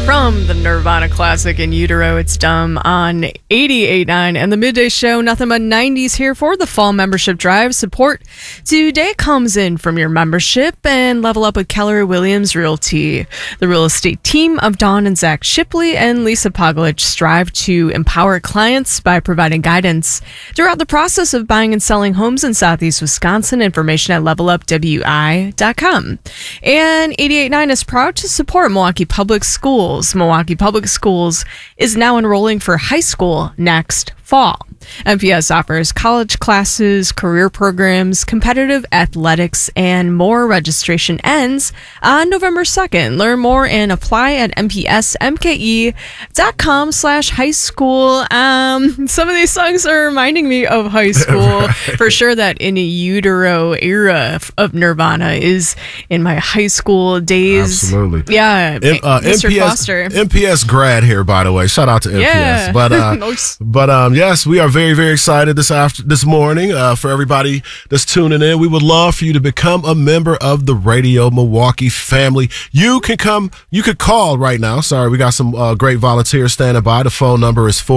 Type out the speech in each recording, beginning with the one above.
From the Nirvana classic In Utero, It's Dumb on 88.9 and the Midday Show. Nothing but 90s here for the fall membership drive. Support today comes in from your membership and level up with Keller Williams Realty. The real estate team of Dawn and Zach Shipley and Lisa Poglich strive to empower clients by providing guidance throughout the process of buying and selling homes in Southeast Wisconsin. Information at levelupwi.com. And 88.9 is proud to support Milwaukee Public Schools. Milwaukee Public Schools is now enrolling for high school next fall. MPS offers college classes, career programs, competitive athletics, and more. Registration ends on November 2nd. Learn more and apply at mpsmke.com/high school. Some of these songs are reminding me of high school. Right. For sure that In Utero era of Nirvana is in my high school days. Absolutely. Yeah. Mr. Foster. MPS grad here, by the way. Shout out to MPS. Yeah. But yes, we are very, very excited this morning for everybody that's tuning in. We would love for you to become a member of the Radio Milwaukee family. You could call right now. Sorry, we got some great volunteers standing by. The phone number is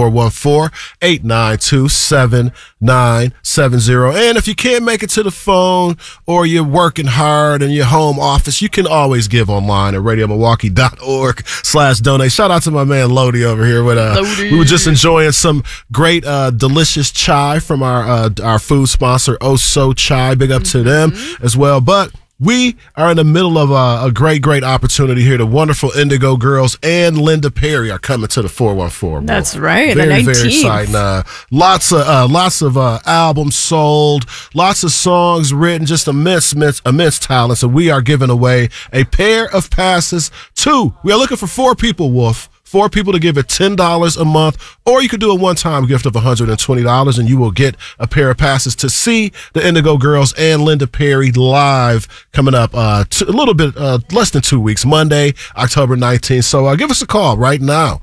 414-892-7970. And if you can't make it to the phone or you're working hard in your home office, you can always give online at radiomilwaukee.org/donate. Shout out to my man Lodi over here. We were just enjoying some great delicious chai from our food sponsor, Oso Chai. Big up to them as well. But we are in the middle of a great opportunity here. The wonderful Indigo Girls and Linda Perry are coming to the 414. That's right. Very, very exciting. Lots of albums sold, lots of songs written, just immense talent. So we are giving away a pair of passes we are looking for 4 people, Wolf. 4 people to give it $10 a month, or you could do a one-time gift of $120, and you will get a pair of passes to see the Indigo Girls and Linda Perry live coming up a little bit less than 2 weeks, Monday, October 19th. So give us a call right now,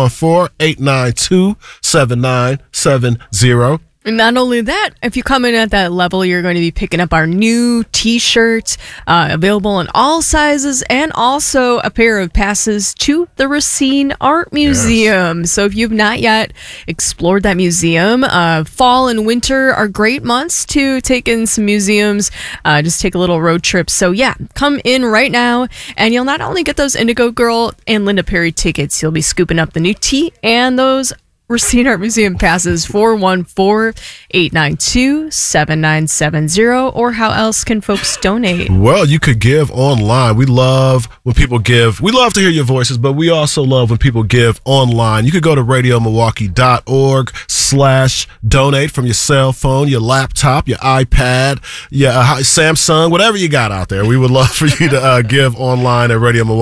414-892-7970. And not only that, if you come in at that level, you're going to be picking up our new t-shirts, available in all sizes, and also a pair of passes to the Racine Art Museum. Yes. So if you've not yet explored that museum, fall and winter are great months to take in some museums, just take a little road trip. So yeah, come in right now, and you'll not only get those Indigo Girl and Linda Perry tickets, you'll be scooping up the new tea and those Racine Art Museum passes. 414-892-7970. Or how else can folks donate? Well, you could give online. We love when people give. We love to hear your voices, but we also love when people give online. You could go to radiomilwaukee.org/donate from your cell phone, your laptop, your iPad, your Samsung, whatever you got out there. We would love for you to give online at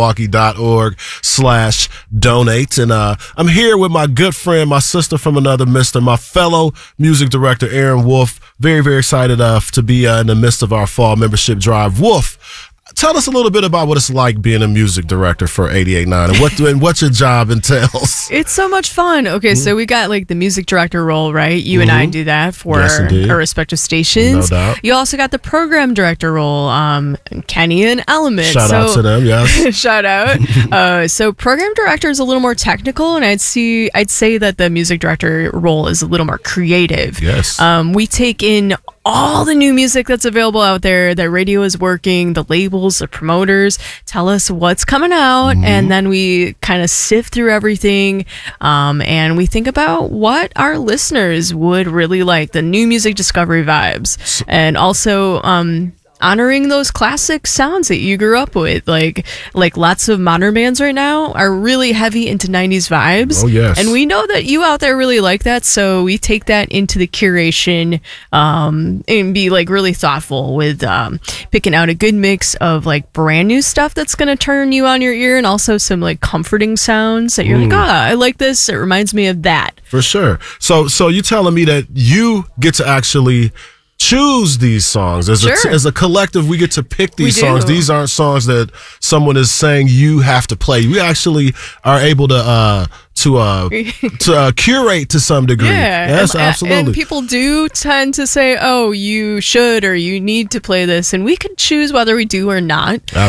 radiomilwaukee.org/donate. And I'm here with my good friend, my sister from another mister, my fellow music director, Aaron Wolf. Very, very excited to be in the midst of our fall membership drive. Wolf, tell us a little bit about what it's like being a music director for 88.9 and what your job entails. It's so much fun. Okay, so we got like the music director role, right? You and I do that for our respective stations. No doubt. You also got the program director role, Kenny and Element. Shout out to them, yes. Shout out. So program director is a little more technical, and I'd say that the music director role is a little more creative. Yes. We take in all the new music that's available out there that radio is working, the labels, the promoters tell us what's coming out, and then we kind of sift through everything, and we think about what our listeners would really like, the new music discovery vibes, and also honoring those classic sounds that you grew up with. Like lots of modern bands right now are really heavy into 90s vibes. Oh, yes. And we know that you out there really like that, so we take that into the curation and be like really thoughtful with picking out a good mix of like brand new stuff that's going to turn you on your ear, and also some like comforting sounds that you're like, I like this. It reminds me of that. For sure. So you telling me that you get to actually choose these songs as a collective. We get to pick these songs. These aren't songs that someone is saying you have to play. We actually are able to curate to some degree. Yeah, yes, absolutely. And people do tend to say, "Oh, you should or you need to play this," and we can choose whether we do or not.